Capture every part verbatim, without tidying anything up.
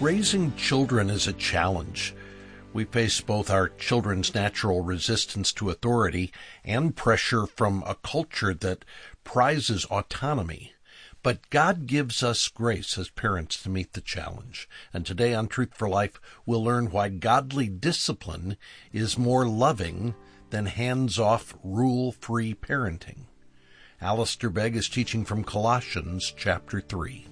Raising children is a challenge. We face both our children's natural resistance to authority and pressure from a culture that prizes autonomy. But God gives us grace as parents to meet the challenge. And today on Truth for Life, we'll learn why godly discipline is more loving than hands-off, rule-free parenting. Alistair Begg is teaching from Colossians chapter three.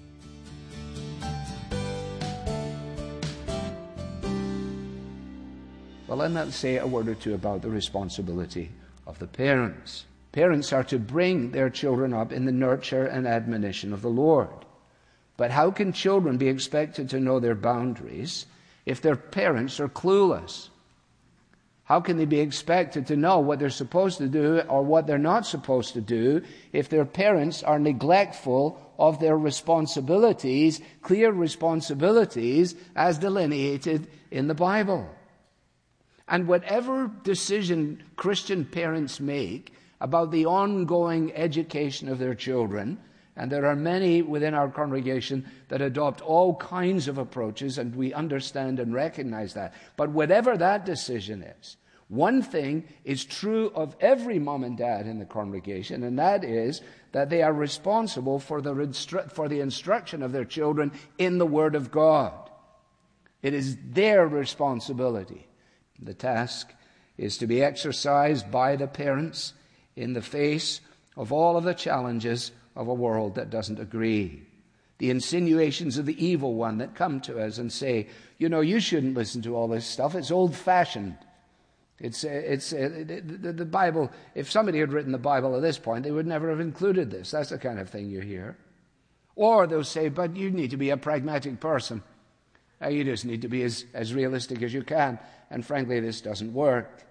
Well, then let's say a word or two about the responsibility of the parents. Parents are to bring their children up in the nurture and admonition of the Lord. But how can children be expected to know their boundaries if their parents are clueless? How can they be expected to know what they're supposed to do or what they're not supposed to do if their parents are neglectful of their responsibilities, clear responsibilities as delineated in the Bible? And whatever decision Christian parents make about the ongoing education of their children, and there are many within our congregation that adopt all kinds of approaches, and we understand and recognize that. But whatever that decision is, one thing is true of every mom and dad in the congregation, and that is that they are responsible for the, instru- for the instruction of their children in the Word of God. It is their responsibility. The task is to be exercised by the parents in the face of all of the challenges of a world that doesn't agree. The insinuations of the evil one that come to us and say, you know, you shouldn't listen to all this stuff. It's old-fashioned. It's, it's uh, the, the Bible. If somebody had written the Bible at this point, they would never have included this. That's the kind of thing you hear. Or they'll say, but you need to be a pragmatic person. Uh, you just need to be as, as realistic as you can. And frankly, this doesn't work.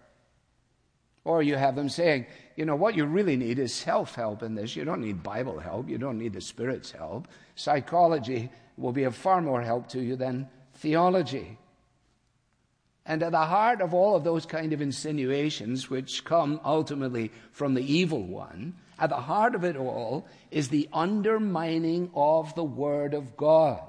Or you have them saying, you know, what you really need is self-help in this. You don't need Bible help. You don't need the Spirit's help. Psychology will be of far more help to you than theology. And at the heart of all of those kind of insinuations, which come ultimately from the evil one, at the heart of it all is the undermining of the Word of God.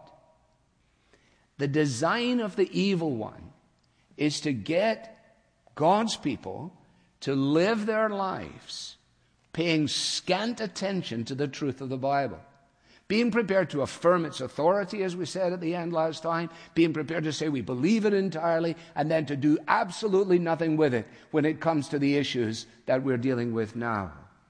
The design of the evil one is to get God's people to live their lives paying scant attention to the truth of the Bible. Being prepared to affirm its authority, as we said at the end last time, being prepared to say we believe it entirely, and then to do absolutely nothing with it when it comes to the issues that we're dealing with now.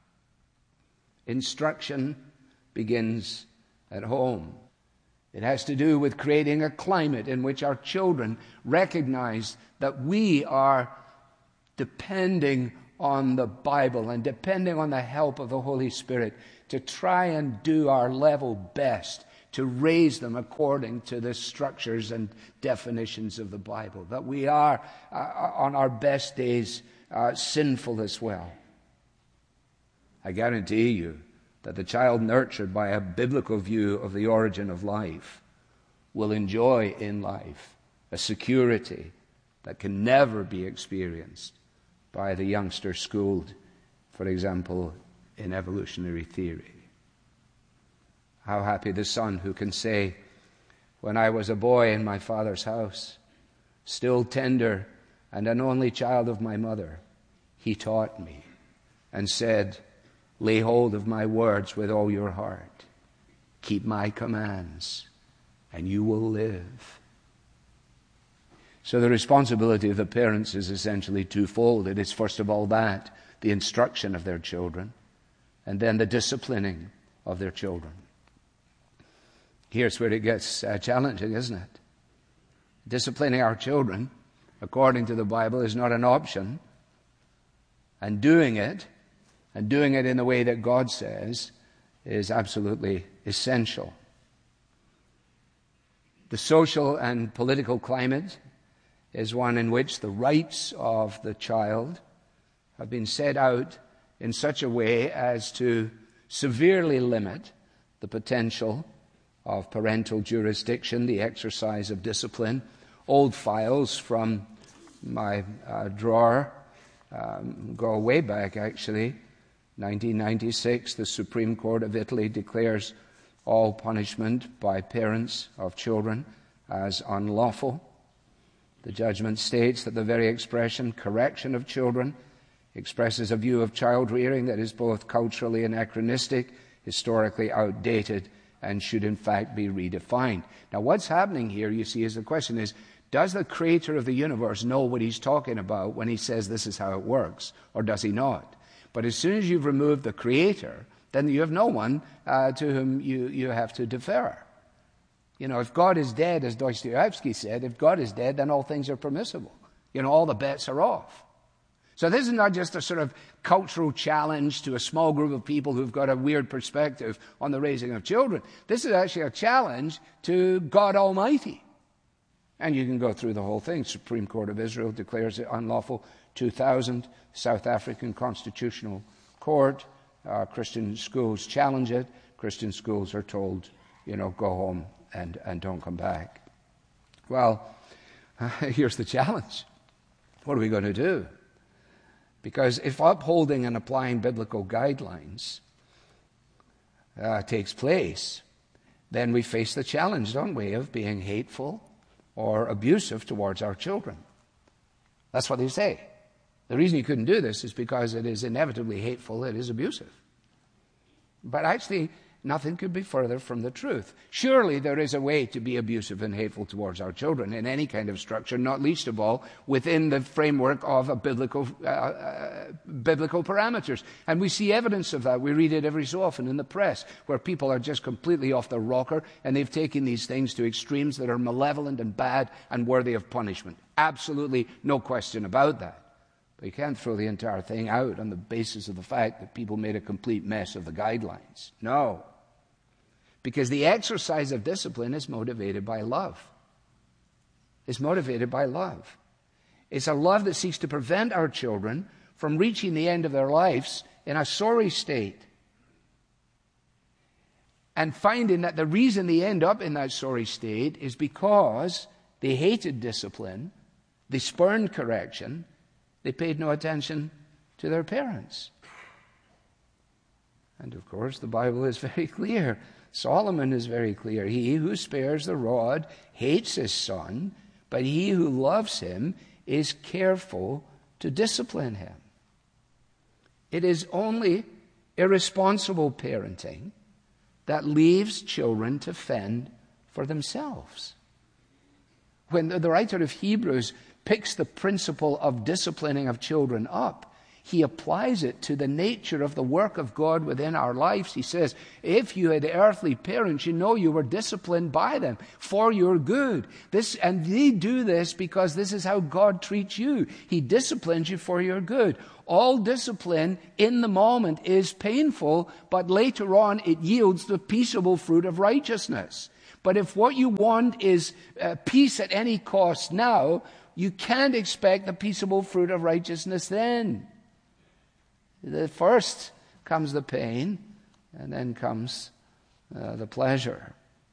Instruction begins at home. It has to do with creating a climate in which our children recognize that we are depending on the Bible and depending on the help of the Holy Spirit to try and do our level best to raise them according to the structures and definitions of the Bible. That we are, uh, on our best days, uh, sinful as well. I guarantee you that the child nurtured by a biblical view of the origin of life will enjoy in life a security that can never be experienced by the youngster schooled, for example, in evolutionary theory. How happy the son who can say, when I was a boy in my father's house, still tender and an only child of my mother, he taught me and said, lay hold of my words with all your heart. Keep my commands, and you will live. So the responsibility of the parents is essentially twofold. It is first of all that, the instruction of their children, and then the disciplining of their children. Here's where it gets uh, challenging, isn't it? Disciplining our children, according to the Bible, is not an option. And doing it, and doing it in the way that God says, is absolutely essential. The social and political climate is one in which the rights of the child have been set out in such a way as to severely limit the potential of parental jurisdiction, the exercise of discipline. Old files from my uh, drawer um, go way back, actually. nineteen ninety-six, the Supreme Court of Italy declares all punishment by parents of children as unlawful. The judgment states that the very expression correction of children expresses a view of child rearing that is both culturally anachronistic, historically outdated, and should in fact be redefined. Now what's happening here, you see, is the question is, does the creator of the universe know what he's talking about when he says this is how it works, or does he not? But as soon as you've removed the creator, then you have no one uh, to whom you, you have to defer. You know, if God is dead, as Dostoevsky said, if God is dead, then all things are permissible. You know, all the bets are off. So this is not just a sort of cultural challenge to a small group of people who've got a weird perspective on the raising of children. This is actually a challenge to God Almighty. And you can go through the whole thing. Supreme Court of Israel declares it unlawful. two thousand, South African Constitutional Court. Uh, Christian schools challenge it. Christian schools are told, you know, go home and, and don't come back. Well, uh, here's the challenge. What are we going to do? Because if upholding and applying biblical guidelines uh, takes place, then we face the challenge, don't we, of being hateful or abusive towards our children. That's what they say. The reason you couldn't do this is because it is inevitably hateful, it is abusive. But actually, nothing could be further from the truth. Surely there is a way to be abusive and hateful towards our children in any kind of structure, not least of all within the framework of a biblical, uh, uh, biblical parameters. And we see evidence of that. We read it every so often in the press, where people are just completely off the rocker, and they've taken these things to extremes that are malevolent and bad and worthy of punishment. Absolutely no question about that. But you can't throw the entire thing out on the basis of the fact that people made a complete mess of the guidelines. No. Because the exercise of discipline is motivated by love. It's motivated by love. It's a love that seeks to prevent our children from reaching the end of their lives in a sorry state. And finding that the reason they end up in that sorry state is because they hated discipline, they spurned correction, they paid no attention to their parents. And of course, the Bible is very clear. Solomon is very clear. He who spares the rod hates his son, but he who loves him is careful to discipline him. It is only irresponsible parenting that leaves children to fend for themselves. When the writer of Hebrews picks the principle of disciplining of children up, he applies it to the nature of the work of God within our lives. He says, if you had earthly parents, you know you were disciplined by them for your good. This, and they do this because this is how God treats you. He disciplines you for your good. All discipline in the moment is painful, but later on it yields the peaceable fruit of righteousness. But if what you want is uh, peace at any cost now, you can't expect the peaceable fruit of righteousness then. The first comes the pain, and then comes uh, the pleasure.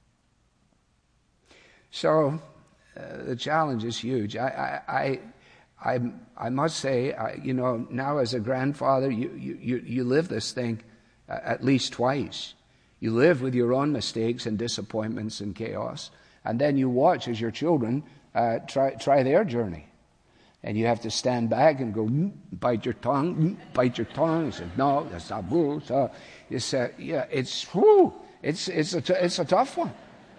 So uh, the challenge is huge. I, I, I, I, I must say, I, you know, now as a grandfather, you, you, you live this thing uh, at least twice. You live with your own mistakes and disappointments and chaos, and then you watch as your children uh, try try their journey. And you have to stand back and go, mm, bite your tongue, mm, bite your tongue. You say, no, that's not bull. So you say, yeah, it's, whew, it's, it's, a t- it's a tough one.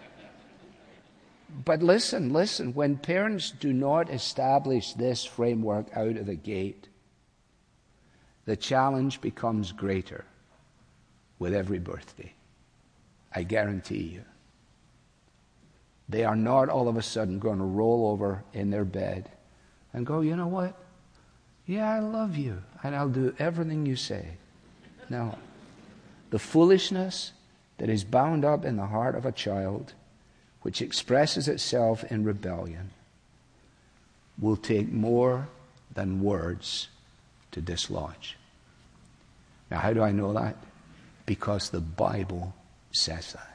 But listen, listen, when parents do not establish this framework out of the gate, the challenge becomes greater with every birthday. I guarantee you. They are not all of a sudden going to roll over in their bed and go, you know what? Yeah, I love you, and I'll do everything you say. No. The foolishness that is bound up in the heart of a child, which expresses itself in rebellion, will take more than words to dislodge. Now, how do I know that? Because the Bible says that.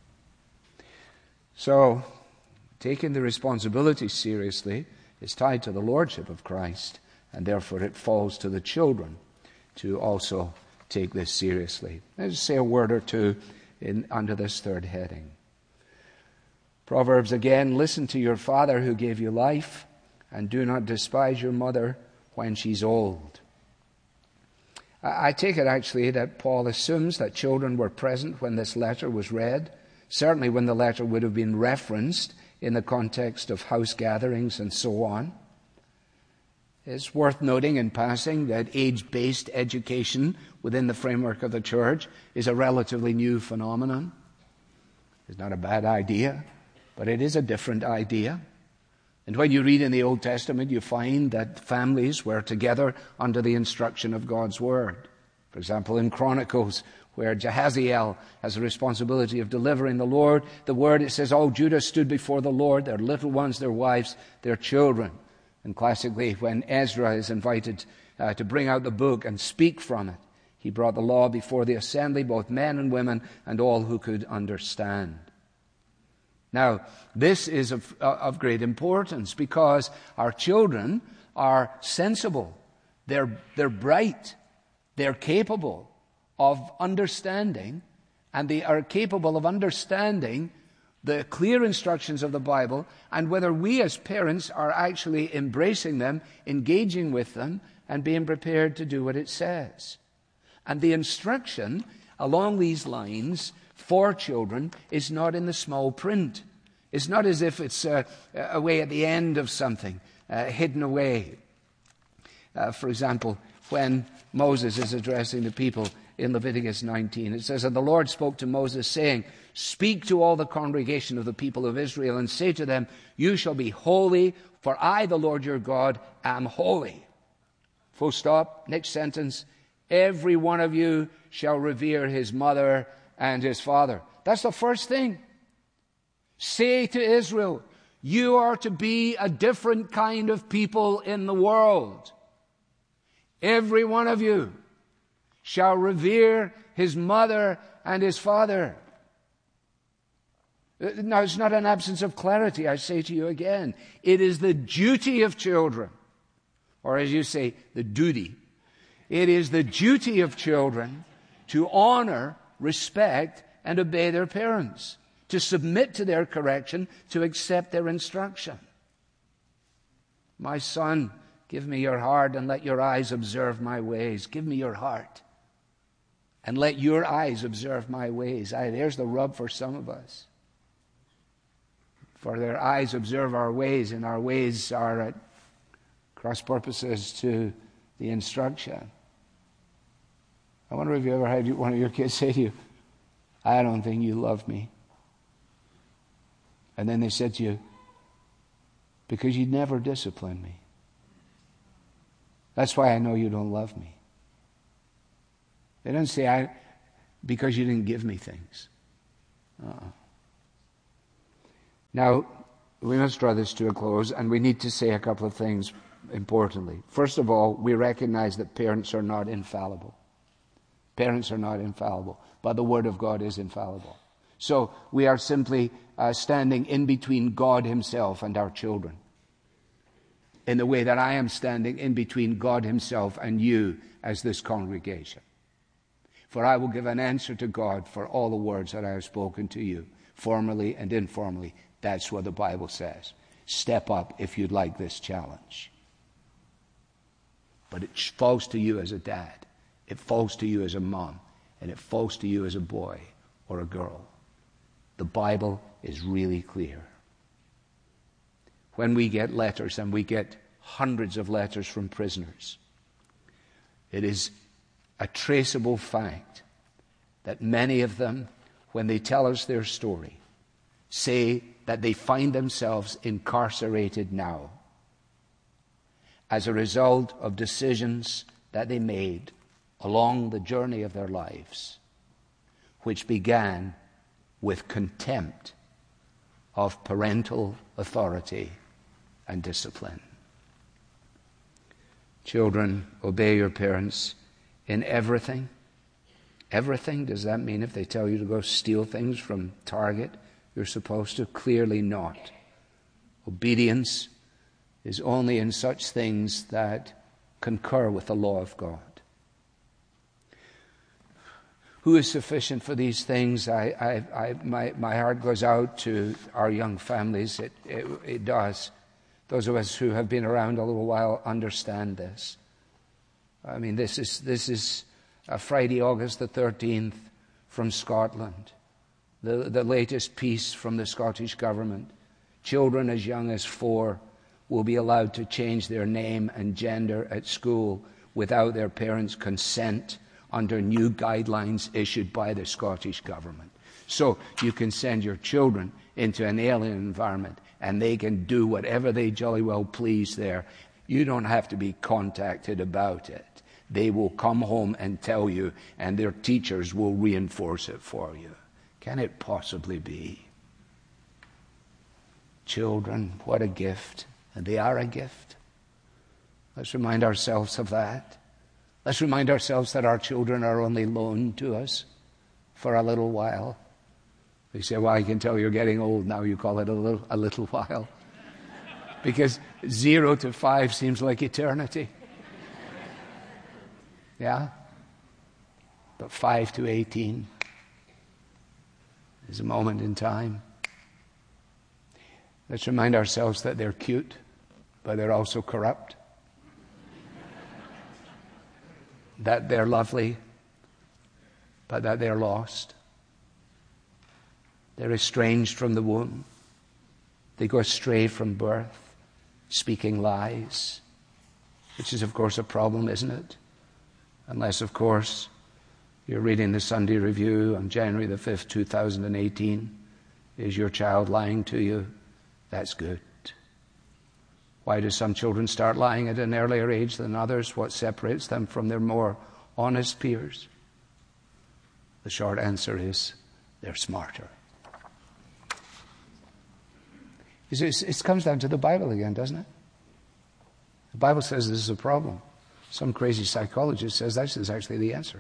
So, taking the responsibility seriously is tied to the lordship of Christ, and therefore it falls to the children to also take this seriously. Let's say a word or two in, under this third heading. Proverbs again, listen to your father who gave you life, and do not despise your mother when she's old. I take it actually that Paul assumes that children were present when this letter was read, certainly when the letter would have been referenced in the context of house gatherings and so on. It's worth noting in passing that age-based education within the framework of the church is a relatively new phenomenon. It's not a bad idea, but it is a different idea. And when you read in the Old Testament, you find that families were together under the instruction of God's Word. For example, in Chronicles, where Jehaziel has the responsibility of delivering the Lord, the Word, it says, all Judah stood before the Lord, their little ones, their wives, their children. And classically, when Ezra is invited uh, to bring out the book and speak from it, he brought the law before the assembly, both men and women, and all who could understand. Now, this is of, of great importance because our children are sensible, they're, they're bright, they're capable of understanding, and they are capable of understanding the clear instructions of the Bible, and whether we as parents are actually embracing them, engaging with them, and being prepared to do what it says. And the instruction along these lines for children is not in the small print. It's not as if it's uh, away at the end of something, uh, hidden away. Uh, for example, when Moses is addressing the people in Leviticus nineteen, it says, and the Lord spoke to Moses, saying, speak to all the congregation of the people of Israel, and say to them, you shall be holy, for I, the Lord your God, am holy. Full stop. Next sentence. Every one of you shall revere his mother and his father. That's the first thing. Say to Israel, you are to be a different kind of people in the world. Every one of you shall revere his mother and his father. Now, it's not an absence of clarity, I say to you again. It is the duty of children, or as you say, the duty. It is the duty of children to honor, respect, and obey their parents, to submit to their correction, to accept their instruction. My son, give me your heart and let your eyes observe my ways. Give me your heart and let your eyes observe my ways. Aye, there's the rub for some of us. For their eyes observe our ways, and our ways are at cross purposes to the instruction. I wonder if you ever had one of your kids say to you, I don't think you love me. And then they said to you, because you never disciplined me. That's why I know you don't love me. They don't say, I, because you didn't give me things. Uh-uh. Now, we must draw this to a close, and we need to say a couple of things importantly. First of all, we recognize that parents are not infallible. Parents are not infallible, but the Word of God is infallible. So we are simply uh, standing in between God himself and our children, in the way that I am standing in between God himself and you as this congregation. For I will give an answer to God for all the words that I have spoken to you, formally and informally. That's what the Bible says. Step up if you'd like this challenge. But it falls to you as a dad. It falls to you as a mom. And it falls to you as a boy or a girl. The Bible is really clear. When we get letters, and we get hundreds of letters from prisoners, it is a traceable fact that many of them, when they tell us their story, say that they find themselves incarcerated now as a result of decisions that they made along the journey of their lives, which began with contempt of parental authority and discipline. Children, obey your parents in everything. Everything? Does that mean if they tell you to go steal things from Target, you're supposed to? Clearly not. Obedience is only in such things that concur with the law of God. Who is sufficient for these things? I, I, I, my, my heart goes out to our young families. It, it, it does. Those of us who have been around a little while understand this. I mean, this is this is a Friday, August the thirteenth, from Scotland. The, the latest piece from the Scottish government. Children as young as four will be allowed to change their name and gender at school without their parents' consent, under new guidelines issued by the Scottish government. So you can send your children into an alien environment and they can do whatever they jolly well please there. You don't have to be contacted about it. They will come home and tell you, and their teachers will reinforce it for you. Can it possibly be? Children, what a gift. And they are a gift. Let's remind ourselves of that. Let's remind ourselves that our children are only loaned to us for a little while. They say, well, I can tell you're getting old now. You call it a little, a little while. Because zero to five seems like eternity. Yeah? But five to eighteen is a moment in time. Let's remind ourselves that they're cute, but they're also corrupt. That they're lovely, but that they're lost. They're estranged from the womb. They go astray from birth, speaking lies, which is, of course, a problem, isn't it? Unless, of course, you're reading the Sunday Review on January the fifth, two thousand eighteen. Is your child lying to you? That's good. Why do some children start lying at an earlier age than others? What separates them from their more honest peers? The short answer is they're smarter. It comes down to the Bible again, doesn't it? The Bible says this is a problem. Some crazy psychologist says this is actually the answer.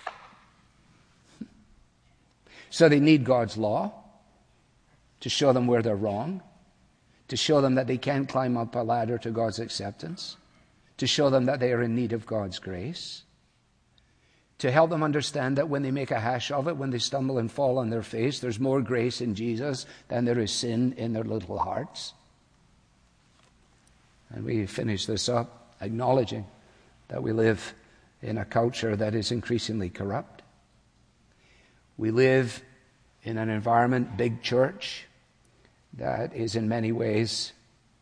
So they need God's law to show them where they're wrong, to show them that they can't climb up a ladder to God's acceptance, to show them that they are in need of God's grace, to help them understand that when they make a hash of it, when they stumble and fall on their face, there's more grace in Jesus than there is sin in their little hearts. And we finish this up acknowledging that we live in a culture that is increasingly corrupt. We live in an environment, big church, that is in many ways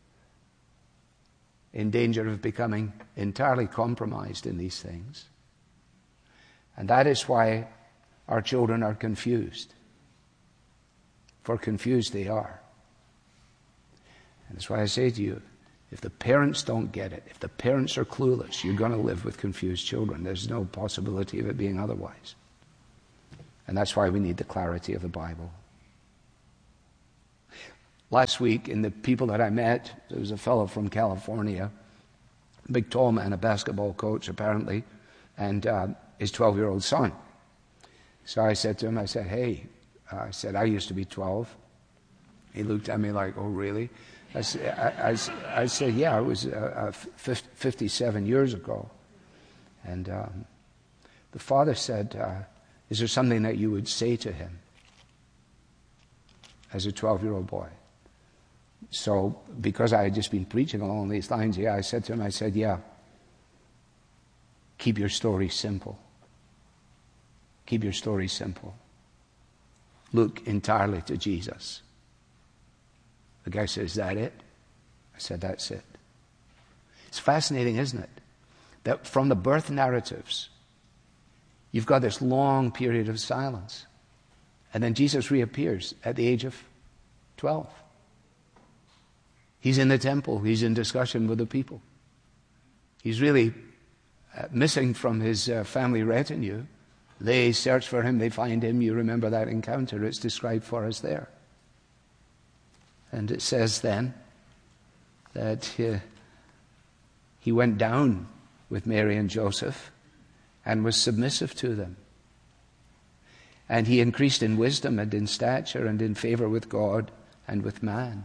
in danger of becoming entirely compromised in these things. And that is why our children are confused. For confused they are. And that's why I say to you, if the parents don't get it, if the parents are clueless, you're going to live with confused children. There's no possibility of it being otherwise. And that's why we need the clarity of the Bible. Last week, in the people that I met, there was a fellow from California, a big tall man, a basketball coach apparently, and uh, his twelve-year-old son. So I said to him, I said, hey, uh, I said, I used to be twelve. He looked at me like, oh, really? I, said, I, I, I said, yeah, it was uh, uh, fifty-seven years ago. And um, the father said, uh, is there something that you would say to him as a twelve-year-old boy? So, because I had just been preaching along these lines, yeah, I said to him, I said, yeah, keep your story simple. Keep your story simple. Look entirely to Jesus. The guy said, is that it? I said, that's it. It's fascinating, isn't it? That from the birth narratives, you've got this long period of silence. And then Jesus reappears at the age of twelve. He's in the temple. He's in discussion with the people. He's really uh, missing from his uh, family retinue. They search for him. They find him. You remember that encounter. It's described for us there. And it says then that uh, he went down with Mary and Joseph and was submissive to them. And he increased in wisdom and in stature and in favor with God and with man.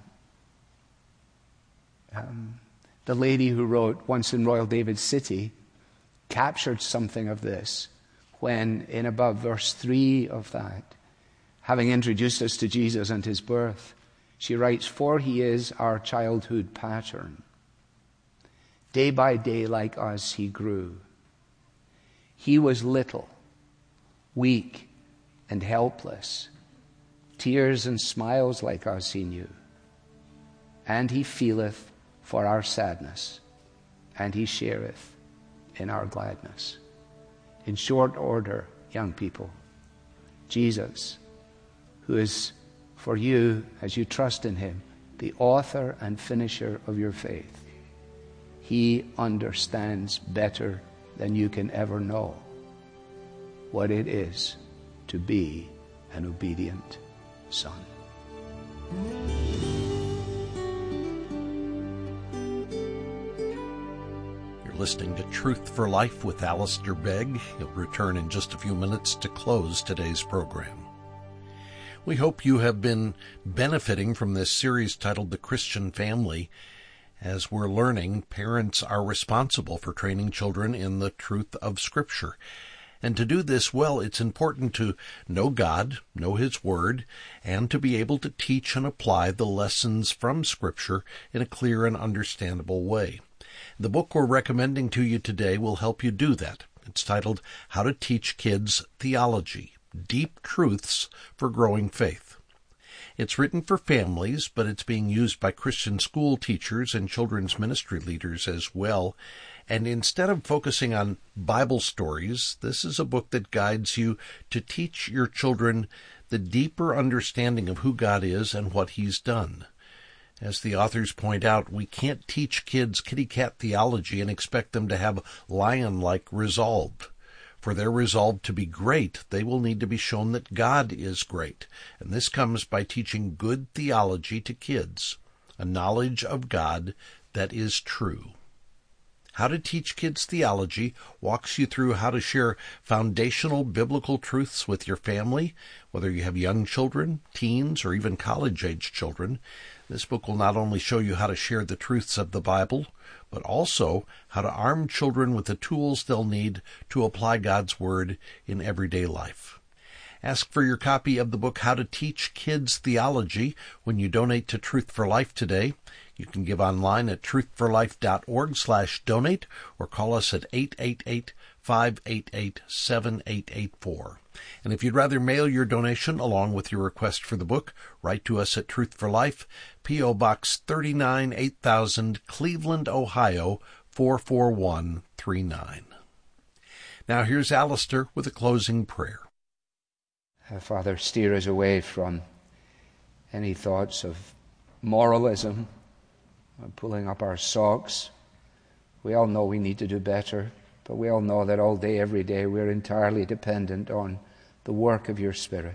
Um, the lady who wrote Once in Royal David's City captured something of this when in above verse three of that, having introduced us to Jesus and his birth, she writes, "For he is our childhood pattern. Day by day like us he grew. He was little, weak, and helpless. Tears and smiles like us he knew. And he feeleth for our sadness, and he shareth in our gladness." In short order, young people, Jesus, who is for you, as you trust in him, the author and finisher of your faith, he understands better than you can ever know what it is to be an obedient son. Listening to Truth for Life with Alistair Begg. He'll return in just a few minutes to close today's program. We hope you have been benefiting from this series titled The Christian Family. As we're learning, parents are responsible for training children in the truth of Scripture. And to do this well, it's important to know God, know his Word, and to be able to teach and apply the lessons from Scripture in a clear and understandable way. The book we're recommending to you today will help you do that. It's titled How to Teach Kids Theology, Deep Truths for Growing Faith. It's written for families, but it's being used by Christian school teachers and children's ministry leaders as well. And instead of focusing on Bible stories, this is a book that guides you to teach your children the deeper understanding of who God is and what he's done. As the authors point out, we can't teach kids kitty-cat theology and expect them to have lion-like resolve. For their resolve to be great, they will need to be shown that God is great. And this comes by teaching good theology to kids, a knowledge of God that is true. How to Teach Kids Theology walks you through how to share foundational biblical truths with your family, whether you have young children, teens, or even college-age children. This book will not only show you how to share the truths of the Bible, but also how to arm children with the tools they'll need to apply God's Word in everyday life. Ask for your copy of the book How to Teach Kids Theology when you donate to Truth for Life today. You can give online at truthforlife.org slash donate or call us at eight eight eight, five eight eight, seven eight eight four. And if you'd rather mail your donation along with your request for the book, write to us at Truth for Life, P O. Box thirty-nine, eight thousand, Cleveland, Ohio, four four one three nine. Now here's Alistair with a closing prayer. Uh, Father, steer us away from any thoughts of moralism, uh, pulling up our socks. We all know we need to do better, but we all know that all day, every day, we're entirely dependent on the work of your Spirit.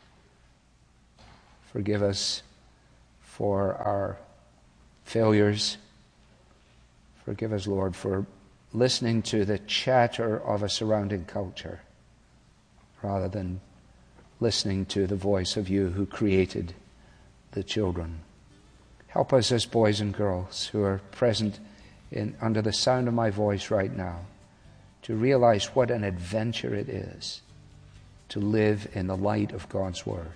Forgive us for our failures. Forgive us, Lord, for listening to the chatter of a surrounding culture rather than listening to the voice of you who created the children. Help us as boys and girls who are present in, under the sound of my voice right now to realize what an adventure it is to live in the light of God's Word,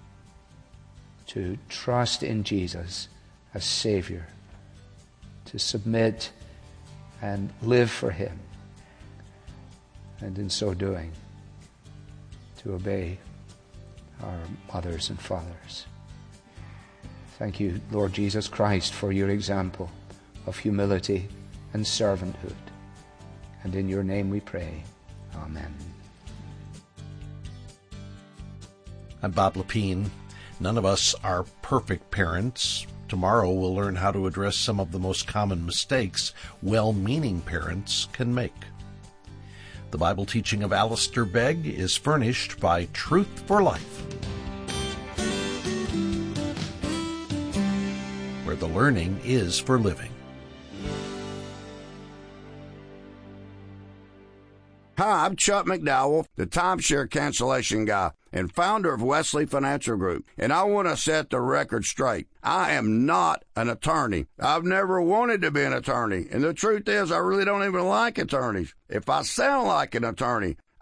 to trust in Jesus as Savior, to submit and live for Him, and in so doing, to obey our mothers and fathers. Thank you, Lord Jesus Christ, for your example of humility and servanthood. And in your name we pray. Amen. I'm Bob Lepine. None of us are perfect parents. Tomorrow we'll learn how to address some of the most common mistakes well-meaning parents can make. The Bible teaching of Alistair Begg is furnished by Truth for Life, where the learning is for living. Hi, I'm Chuck McDowell, the timeshare cancellation guy and founder of Wesley Financial Group, and I want to set the record straight. I am not an attorney. I've never wanted to be an attorney, and the truth is I really don't even like attorneys. If I sound like an attorney,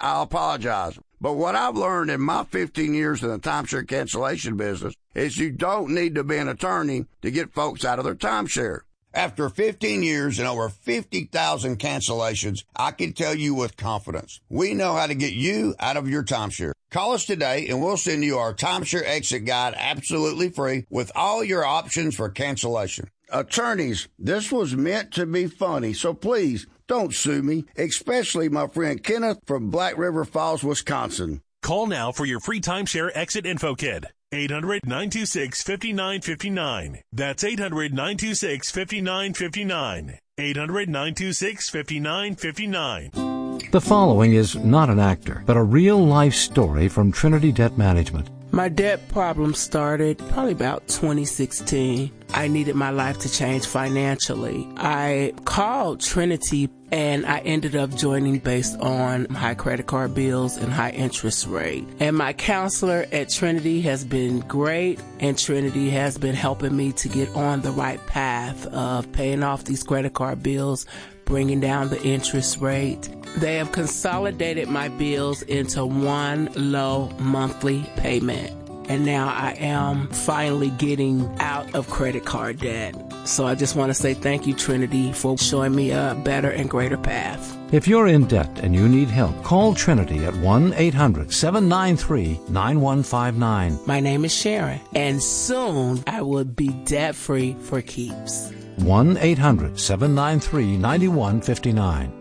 I'll apologize. But what I've learned in my fifteen years in the timeshare cancellation business is you don't need to be an attorney to get folks out of their timeshare. After fifteen years and over fifty thousand cancellations, I can tell you with confidence, we know how to get you out of your timeshare. Call us today and we'll send you our timeshare exit guide absolutely free with all your options for cancellation. Attorneys, this was meant to be funny, so please don't sue me, especially my friend Kenneth from Black River Falls, Wisconsin. Call now for your free timeshare exit info kit. eight hundred, nine two six, five nine five nine. That's eight hundred, nine two six, five nine five nine. eight hundred, nine two six, five nine five nine. The following is not an actor, but a real-life story from Trinity Debt Management. My debt problem started probably about twenty sixteen. I needed my life to change financially. I called Trinity and I ended up joining based on high credit card bills and high interest rate. And my counselor at Trinity has been great, and Trinity has been helping me to get on the right path of paying off these credit card bills, bringing down the interest rate. They have consolidated my bills into one low monthly payment. And now I am finally getting out of credit card debt. So I just want to say thank you, Trinity, for showing me a better and greater path. If you're in debt and you need help, call Trinity at one eight hundred, seven nine three, nine one five nine. My name is Sharon, and soon I will be debt-free for keeps. one eight hundred, seven nine three, nine one five nine.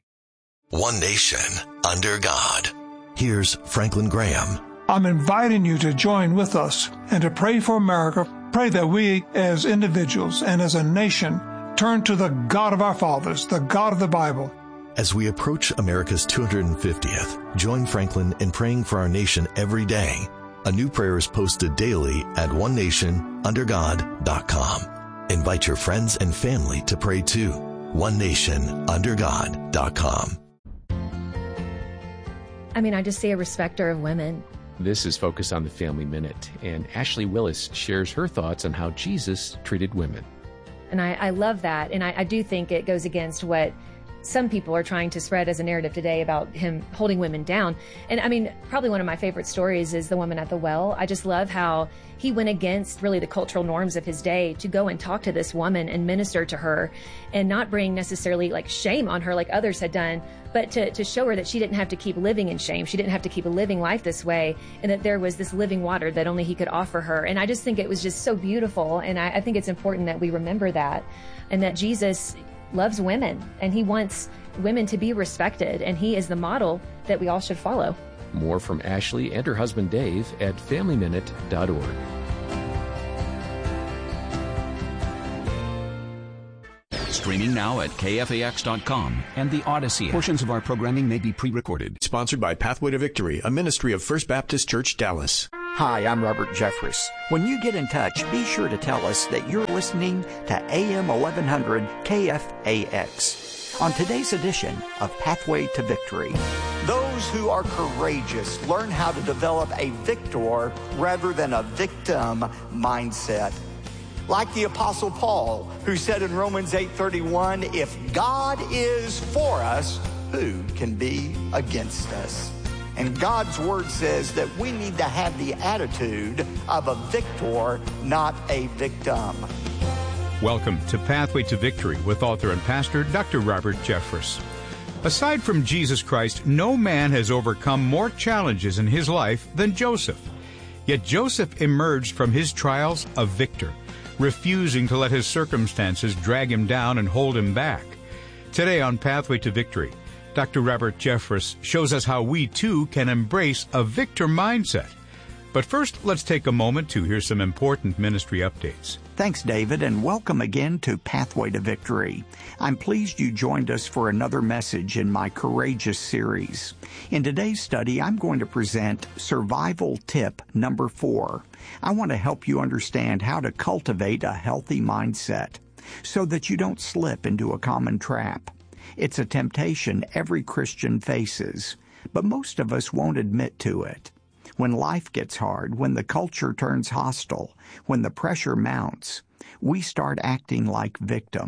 One nation under God. Here's Franklin Graham. I'm inviting you to join with us and to pray for America. Pray that we as individuals and as a nation turn to the God of our fathers, the God of the Bible. As we approach America's two hundred fiftieth, join Franklin in praying for our nation every day. A new prayer is posted daily at one nation under god dot com. Invite your friends and family to pray too. one nation under god dot com. I mean, I just see a respecter of women. This is Focus on the Family Minute, and Ashley Willis shares her thoughts on how Jesus treated women. And I, I love that, and I, I do think it goes against what some people are trying to spread as a narrative today about him holding women down. And I mean, probably one of my favorite stories is the woman at the well. I just love how he went against really the cultural norms of his day to go and talk to this woman and minister to her and not bring necessarily like shame on her like others had done, but to, to show her that she didn't have to keep living in shame. She didn't have to keep living life this way, and that there was this living water that only he could offer her. And I just think it was just so beautiful. And I, I think it's important that we remember that, and that Jesus loves women and he wants women to be respected, and he is the model that we all should follow. More from Ashley and her husband Dave at family minute dot org. Streaming now at K F A X dot com and the Odyssey app. Portions of our programming may be pre-recorded. Sponsored by Pathway to Victory, a ministry of First Baptist Church, Dallas. Hi, I'm Robert Jeffress. When you get in touch, be sure to tell us that you're listening to A M eleven hundred K F A X. On today's edition of Pathway to Victory, those who are courageous learn how to develop a victor rather than a victim mindset. Like the Apostle Paul, who said in Romans eight thirty-one, if God is for us, who can be against us? And God's word says that we need to have the attitude of a victor, not a victim. Welcome to Pathway to Victory with author and pastor Doctor Robert Jeffress. Aside from Jesus Christ, no man has overcome more challenges in his life than Joseph. Yet Joseph emerged from his trials a victor, refusing to let his circumstances drag him down and hold him back. Today on Pathway to Victory, Doctor Robert Jeffress shows us how we too can embrace a victor mindset. But first, let's take a moment to hear some important ministry updates. Thanks, David, and welcome again to Pathway to Victory. I'm pleased you joined us for another message in my Courageous series. In today's study, I'm going to present Survival Tip Number Four. I want to help you understand how to cultivate a healthy mindset so that you don't slip into a common trap. It's a temptation every Christian faces, but most of us won't admit to it. When life gets hard, when the culture turns hostile, when the pressure mounts, we start acting like victims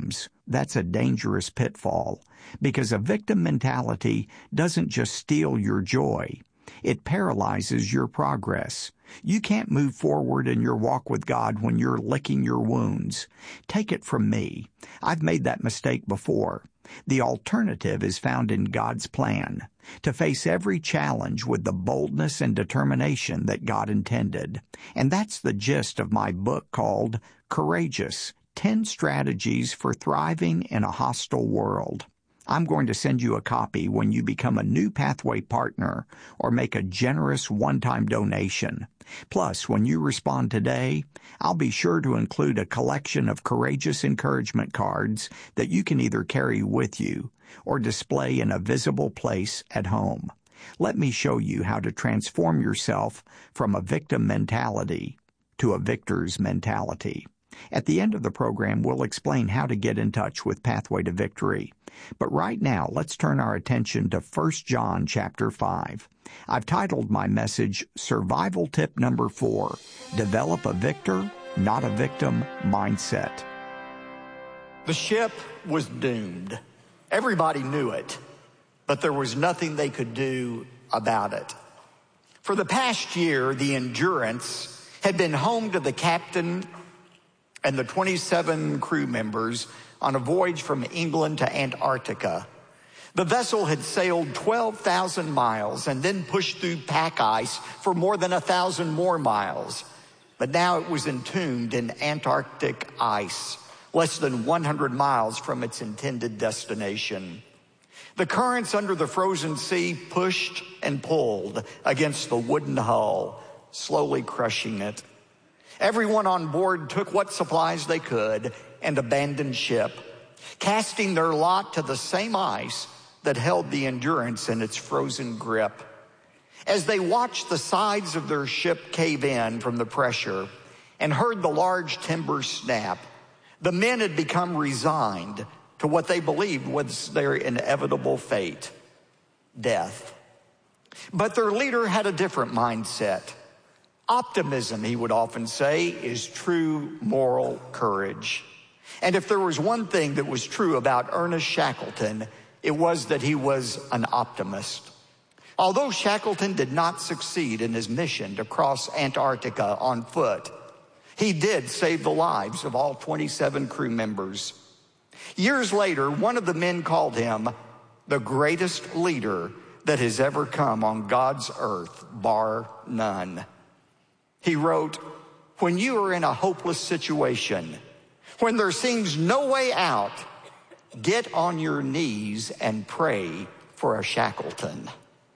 that's a dangerous pitfall, because a victim mentality doesn't just steal your joy. It paralyzes your progress. You can't move forward in your walk with God when you're licking your wounds. Take it from me. I've made that mistake before. The alternative is found in God's plan, to face every challenge with the boldness and determination that God intended. And that's the gist of my book called Courageous, ten Strategies for Thriving in a Hostile World. I'm going to send you a copy when you become a new Pathway partner or make a generous one-time donation. Plus, when you respond today, I'll be sure to include a collection of courageous encouragement cards that you can either carry with you or display in a visible place at home. Let me show you how to transform yourself from a victim mentality to a victor's mentality. At the end of the program, we'll explain how to get in touch with Pathway to Victory. But right now, let's turn our attention to First John chapter five. I've titled my message, Survival Tip Number Four, Develop a Victor, Not a Victim Mindset. The ship was doomed. Everybody knew it, but there was nothing they could do about it. For the past year, the Endurance had been home to the captain and the twenty-seven crew members on a voyage from England to Antarctica. The vessel had sailed twelve thousand miles and then pushed through pack ice for more than a thousand more miles. But now it was entombed in Antarctic ice, less than one hundred miles from its intended destination. The currents under the frozen sea pushed and pulled against the wooden hull, slowly crushing it. Everyone on board took what supplies they could and abandoned ship, casting their lot to the same ice that held the Endurance in its frozen grip. As they watched the sides of their ship cave in from the pressure and heard the large timbers snap, the men had become resigned to what they believed was their inevitable fate, death. But their leader had a different mindset. Optimism, he would often say, is true moral courage. And if there was one thing that was true about Ernest Shackleton, it was that he was an optimist. Although Shackleton did not succeed in his mission to cross Antarctica on foot, he did save the lives of all twenty-seven crew members. Years later, one of the men called him the greatest leader that has ever come on God's earth, bar none. He wrote, "When you are in a hopeless situation, when there seems no way out, get on your knees and pray for a Shackleton."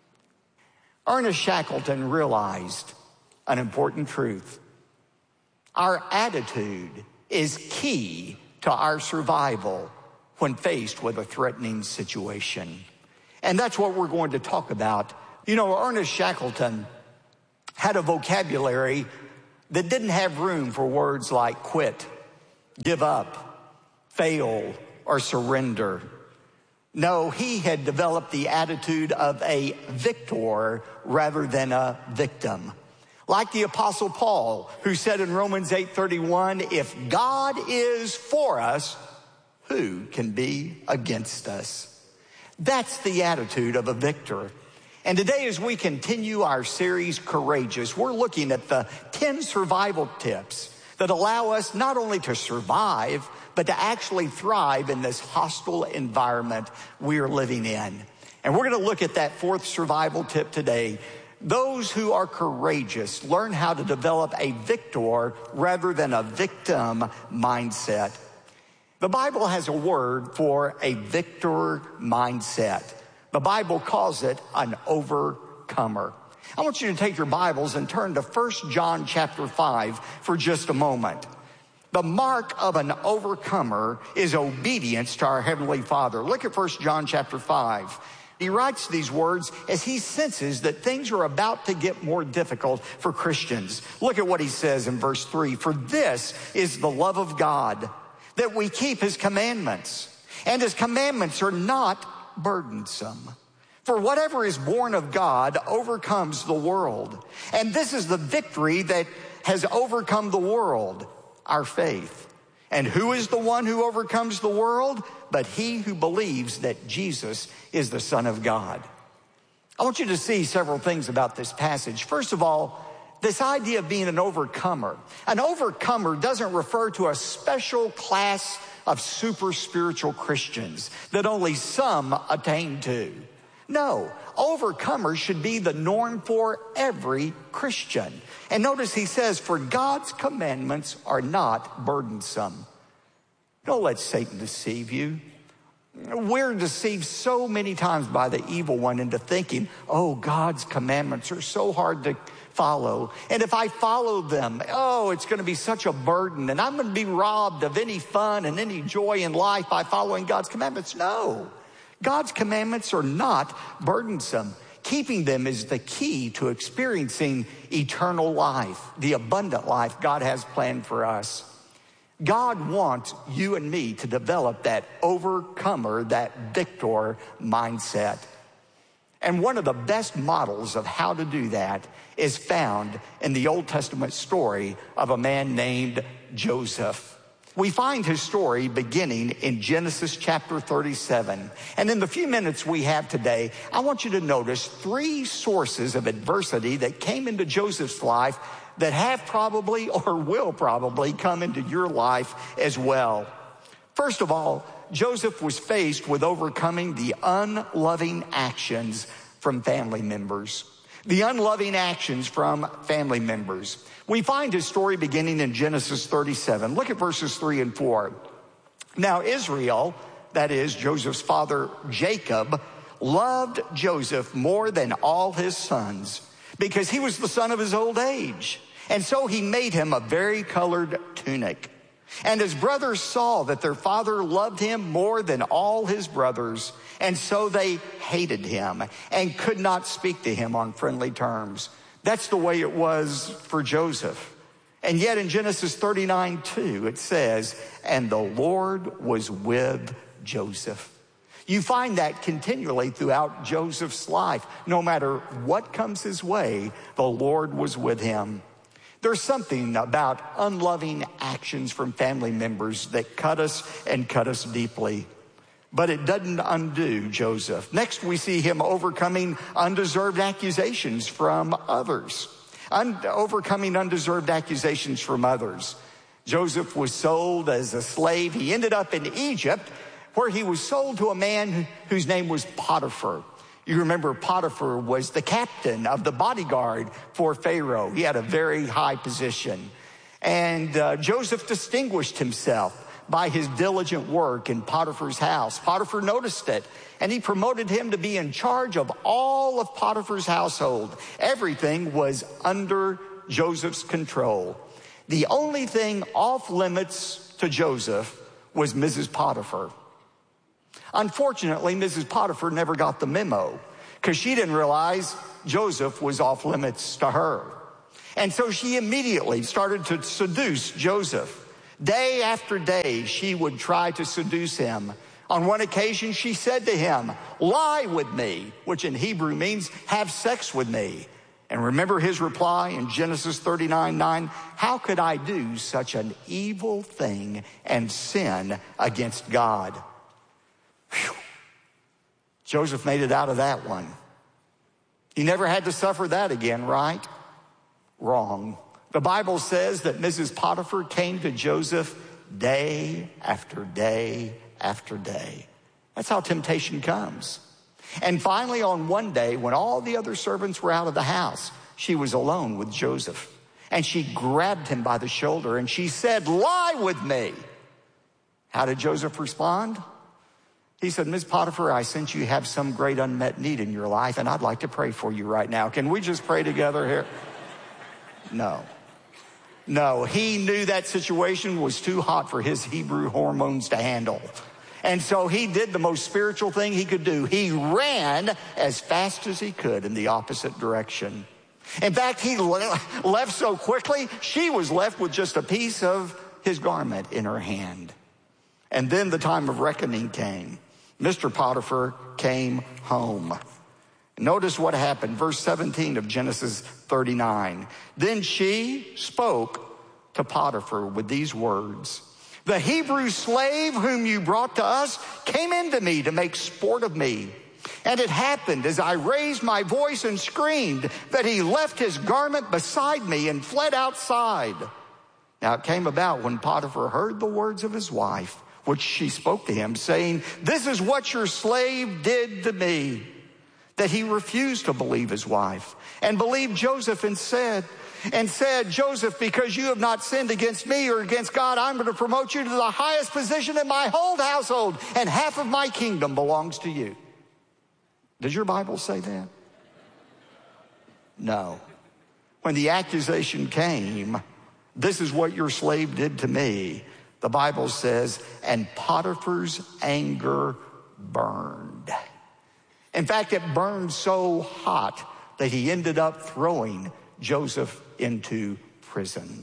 Ernest Shackleton realized an important truth. Our attitude is key to our survival when faced with a threatening situation. And that's what we're going to talk about. You know, Ernest Shackleton had a vocabulary that didn't have room for words like quit, give up, fail, or surrender. No, he had developed the attitude of a victor rather than a victim. Like the Apostle Paul, who said in Romans eight thirty-one, if God is for us, who can be against us? That's the attitude of a victor. And today, as we continue our series, Courageous, we're looking at the ten survival tips that allow us not only to survive, but to actually thrive in this hostile environment we are living in. And we're going to look at that fourth survival tip today. Those who are courageous learn how to develop a victor rather than a victim mindset. The Bible has a word for a victor mindset. The Bible calls it an overcomer. I want you to take your Bibles and turn to First John chapter five for just a moment. The mark of an overcomer is obedience to our Heavenly Father. Look at First John chapter five. He writes these words as he senses that things are about to get more difficult for Christians. Look at what he says in verse three. For this is the love of God, that we keep his commandments, and his commandments are not burdensome. For whatever is born of God overcomes the world. And this is the victory that has overcome the world, our faith. And who is the one who overcomes the world? But he who believes that Jesus is the Son of God. I want you to see several things about this passage. First of all, this idea of being an overcomer. An overcomer doesn't refer to a special class of super spiritual Christians that only some attain to. No, overcomers should be the norm for every Christian. And notice he says, for God's commandments are not burdensome. Don't let Satan deceive you. We're deceived so many times by the evil one into thinking, oh, God's commandments are so hard to follow. And if I follow them, oh, it's going to be such a burden. And I'm going to be robbed of any fun and any joy in life by following God's commandments. No, God's commandments are not burdensome. Keeping them is the key to experiencing eternal life, the abundant life God has planned for us. God wants you and me to develop that overcomer, that victor mindset. And one of the best models of how to do that is found in the Old Testament story of a man named Joseph. We find his story beginning in Genesis chapter thirty-seven. And in the few minutes we have today, I want you to notice three sources of adversity that came into Joseph's life that have probably or will probably come into your life as well. First of all, Joseph was faced with overcoming the unloving actions from family members. The unloving actions from family members. We find his story beginning in Genesis thirty-seven. Look at verses three and four. Now Israel, that is Joseph's father Jacob, loved Joseph more than all his sons because he was the son of his old age. And so he made him a vari-colored tunic. And his brothers saw that their father loved him more than all his brothers, and so they hated him and could not speak to him on friendly terms. That's the way it was for Joseph. And yet in Genesis thirty-nine two, it says, and the Lord was with Joseph. You find that continually throughout Joseph's life. No matter what comes his way, the Lord was with him. There's something about unloving actions from family members that cut us and cut us deeply. But it doesn't undo Joseph. Next, we see him overcoming undeserved accusations from others. Un- overcoming undeserved accusations from others. Joseph was sold as a slave. He ended up in Egypt, where he was sold to a man whose name was Potiphar. You remember Potiphar was the captain of the bodyguard for Pharaoh. He had a very high position. And uh, Joseph distinguished himself by his diligent work in Potiphar's house. Potiphar noticed it, and he promoted him to be in charge of all of Potiphar's household. Everything was under Joseph's control. The only thing off limits to Joseph was Missus Potiphar. Unfortunately, Missus Potiphar never got the memo because she didn't realize Joseph was off limits to her. And so she immediately started to seduce Joseph. Day after day, she would try to seduce him. On one occasion, she said to him, lie with me, which in Hebrew means have sex with me. And remember his reply in Genesis thirty-nine nine, how could I do such an evil thing and sin against God? Whew. Joseph made it out of that one. He never had to suffer that again, right? Wrong. The Bible says that Missus Potiphar came to Joseph day after day after day. That's how temptation comes. And finally, on one day, when all the other servants were out of the house, she was alone with Joseph. And she grabbed him by the shoulder and she said, lie with me. How did Joseph respond? He said, Miz Potiphar, I sense you have some great unmet need in your life, and I'd like to pray for you right now. Can we just pray together here? No. No, he knew that situation was too hot for his Hebrew hormones to handle. And so he did the most spiritual thing he could do. He ran as fast as he could in the opposite direction. In fact, he left so quickly, she was left with just a piece of his garment in her hand. And then the time of reckoning came. Mister Potiphar came home. Notice what happened. Verse seventeen of Genesis thirty-nine. Then she spoke to Potiphar with these words. The Hebrew slave whom you brought to us came into me to make sport of me. And it happened as I raised my voice and screamed that he left his garment beside me and fled outside. Now it came about when Potiphar heard the words of his wife, which she spoke to him, saying, this is what your slave did to me, that he refused to believe his wife and believed Joseph and said, and said, Joseph, because you have not sinned against me or against God, I'm going to promote you to the highest position in my whole household, and half of my kingdom belongs to you. Does your Bible say that? No. When the accusation came, this is what your slave did to me, the Bible says, and Potiphar's anger burned. In fact, it burned so hot that he ended up throwing Joseph into prison.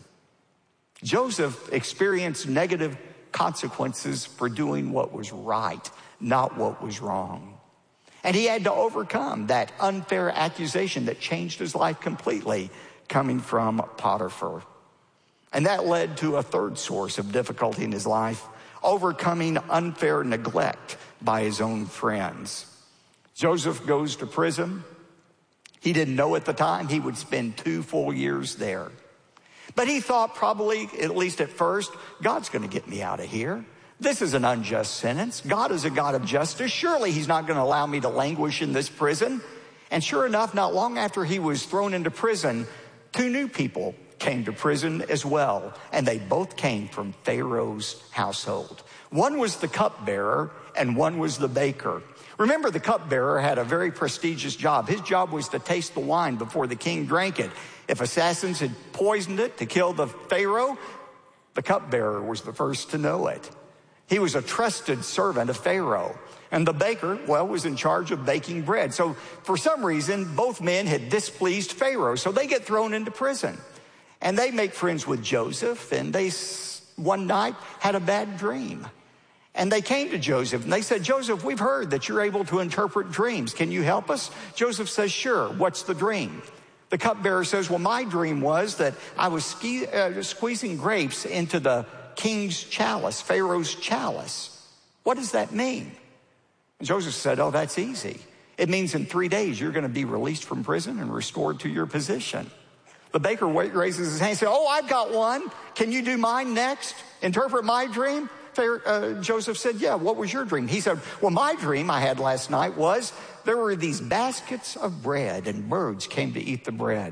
Joseph experienced negative consequences for doing what was right, not what was wrong. And he had to overcome that unfair accusation that changed his life completely, coming from Potiphar. And that led to a third source of difficulty in his life, overcoming unfair neglect by his own friends. Joseph goes to prison. He didn't know at the time he would spend two full years there. But he thought probably, at least at first, God's going to get me out of here. This is an unjust sentence. God is a God of justice. Surely he's not going to allow me to languish in this prison. And sure enough, not long after he was thrown into prison, two new people came to prison as well. And they both came from Pharaoh's household. One was the cupbearer and one was the baker. Remember, the cupbearer had a very prestigious job. His job was to taste the wine before the king drank it. If assassins had poisoned it to kill the Pharaoh, the cupbearer was the first to know it. He was a trusted servant of Pharaoh. And the baker, well, was in charge of baking bread. So for some reason, both men had displeased Pharaoh. So they get thrown into prison. And they make friends with Joseph. And they, one night, had a bad dream. And they came to Joseph and they said, Joseph, we've heard that you're able to interpret dreams. Can you help us? Joseph says, sure. What's the dream? The cupbearer says, well, my dream was that I was ski, uh, squeezing grapes into the king's chalice, Pharaoh's chalice. What does that mean? And Joseph said, oh, that's easy. It means in three days you're going to be released from prison and restored to your position. The baker raises his hand and says, oh, I've got one. Can you do mine next? Interpret my dream? Uh, Joseph said, yeah, what was your dream? He said, well, my dream I had last night was there were these baskets of bread and birds came to eat the bread.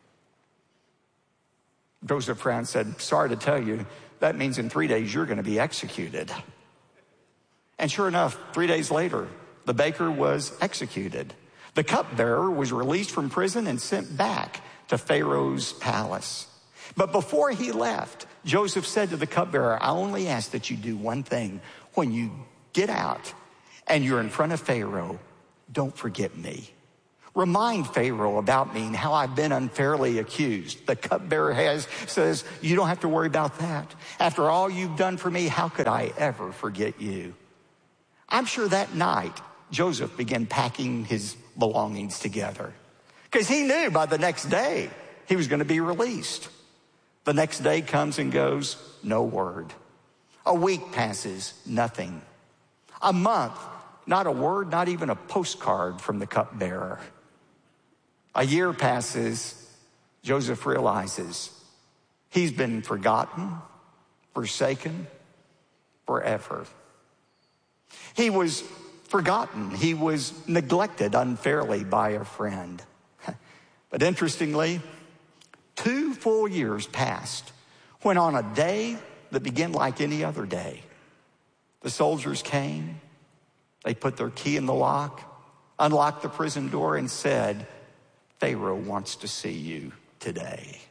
Joseph frowned and said, sorry to tell you, that means in three days you're going to be executed. And sure enough, three days later, the baker was executed. The cupbearer was released from prison and sent back to Pharaoh's palace. But before he left, Joseph said to the cupbearer, I only ask that you do one thing. When you get out and you're in front of Pharaoh, don't forget me. Remind Pharaoh about me and how I've been unfairly accused. The cupbearer has, says, you don't have to worry about that. After all you've done for me, how could I ever forget you? I'm sure that night, Joseph began packing his belongings together because he knew by the next day he was going to be released. The next day comes and goes, no word. A week passes, nothing. A month, not a word, not even a postcard from the cupbearer. A year passes, Joseph realizes he's been forgotten, forsaken, forever. He was forgotten. He was neglected unfairly by a friend. But interestingly, two full years passed when on a day that began like any other day, the soldiers came, they put their key in the lock, unlocked the prison door and said, Pharaoh wants to see you today.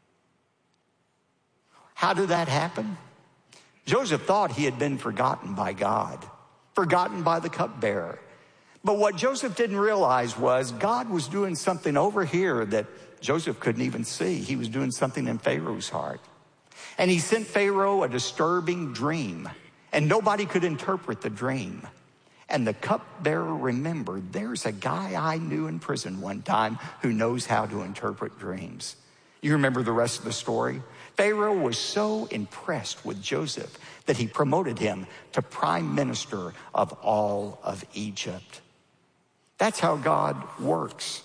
How did that happen? Joseph thought he had been forgotten by God, forgotten by the cupbearer. But what Joseph didn't realize was God was doing something over here that Joseph couldn't even see. He was doing something in Pharaoh's heart. And he sent Pharaoh a disturbing dream, and nobody could interpret the dream. And the cupbearer remembered, there's a guy I knew in prison one time who knows how to interpret dreams. You remember the rest of the story? Pharaoh was so impressed with Joseph that he promoted him to prime minister of all of Egypt. That's how God works.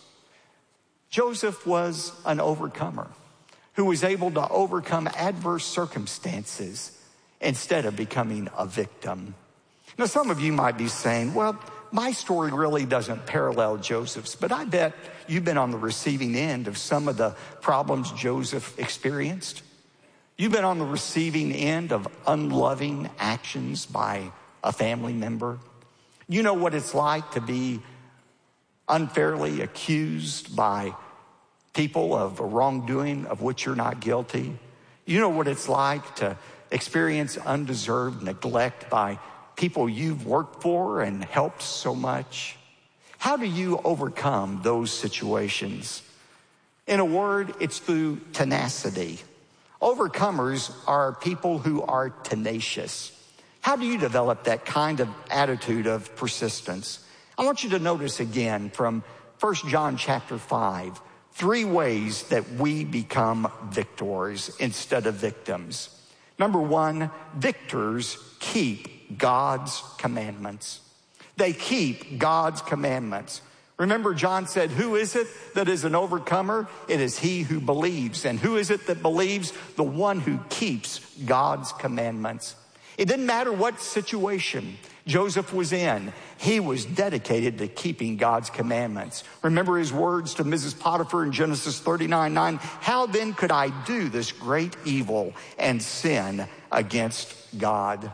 Joseph was an overcomer who was able to overcome adverse circumstances instead of becoming a victim. Now, some of you might be saying, well, my story really doesn't parallel Joseph's, but I bet you've been on the receiving end of some of the problems Joseph experienced. You've been on the receiving end of unloving actions by a family member. You know what it's like to be unfairly accused by people of a wrongdoing of which you're not guilty. You know what it's like to experience undeserved neglect by people you've worked for and helped so much. How do you overcome those situations? In a word, it's through tenacity. Overcomers are people who are tenacious. How do you develop that kind of attitude of persistence? I want you to notice again from First John chapter five, three ways that we become victors instead of victims. Number one, victors keep God's commandments. They keep God's commandments. Remember, John said, who is it that is an overcomer? It is he who believes. And who is it that believes? The one who keeps God's commandments. It didn't matter what situation Joseph was in. He was dedicated to keeping God's commandments. Remember his words to Missus Potiphar in Genesis thirty-nine nine. How then could I do this great evil and sin against God?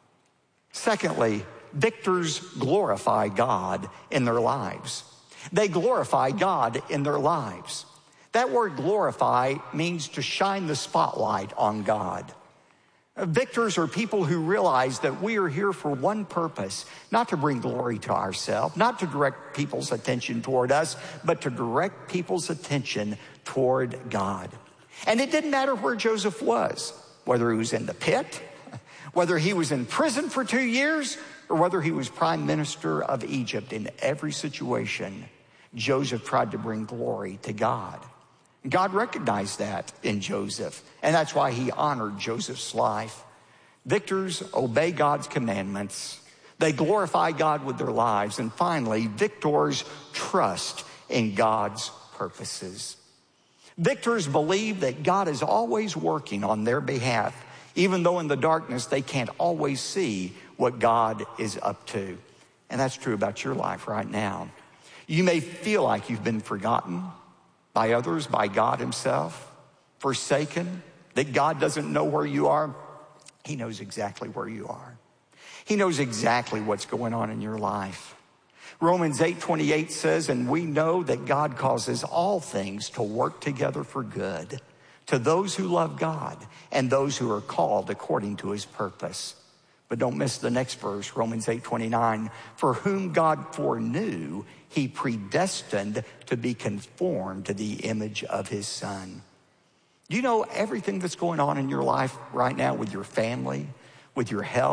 Secondly, victors glorify God in their lives. They glorify God in their lives. That word glorify means to shine the spotlight on God. Victors are people who realize that we are here for one purpose, not to bring glory to ourselves, not to direct people's attention toward us, but to direct people's attention toward God. And it didn't matter where Joseph was, whether he was in the pit, whether he was in prison for two years, or whether he was prime minister of Egypt. In every situation, Joseph tried to bring glory to God. God recognized that in Joseph, and that's why he honored Joseph's life. Victors obey God's commandments. They glorify God with their lives. And finally, victors trust in God's purposes. Victors believe that God is always working on their behalf, even though in the darkness they can't always see what God is up to. And that's true about your life right now. You may feel like you've been forgotten by others, by God himself, forsaken, that God doesn't know where you are. He knows exactly where you are. He knows exactly what's going on in your life. Romans eight twenty-eight says, and we know that God causes all things to work together for good to those who love God and those who are called according to his purpose. But don't miss the next verse, Romans eight twenty-nine. For whom God foreknew, he predestined to be conformed to the image of his son. Do you know everything that's going on in your life right now with your family, with your health?